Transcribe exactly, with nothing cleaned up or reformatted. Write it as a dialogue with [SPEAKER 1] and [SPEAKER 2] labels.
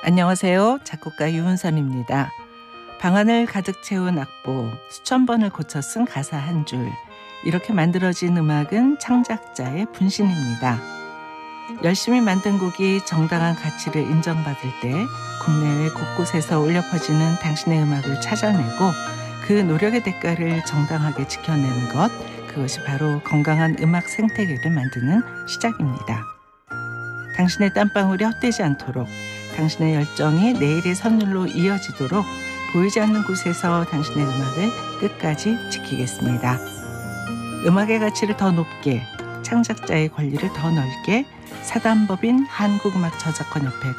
[SPEAKER 1] 안녕하세요. 작곡가 유은선입니다. 방안을 가득 채운 악보, 수천 번을 고쳐 쓴 가사 한 줄, 이렇게 만들어진 음악은 창작자의 분신입니다. 열심히 만든 곡이 정당한 가치를 인정받을 때 국내외 곳곳에서 울려 퍼지는 당신의 음악을 찾아내고 그 노력의 대가를 정당하게 지켜내는 것, 그것이 바로 건강한 음악 생태계를 만드는 시작입니다. 당신의 땀방울이 헛되지 않도록, 당신의 열정이 내일의 선율로 이어지도록 보이지 않는 곳에서 당신의 음악을 끝까지 지키겠습니다. 음악의 가치를 더 높게, 창작자의 권리를 더 넓게 사단법인 한국음악 저작권협회